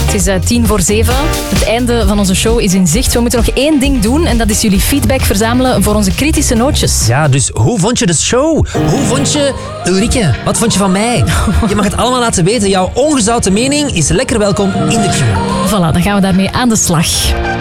Het is 6:50. Het einde van onze show is in zicht. We moeten nog één ding doen en dat is jullie feedback verzamelen voor onze kritische nootjes. Ja, dus hoe vond je de show? Hoe vond je Ulrike? Wat vond je van mij? Je mag het allemaal laten weten. Jouw ongezouten mening is lekker welkom in de queue. Voilà, dan gaan we daarmee aan de slag.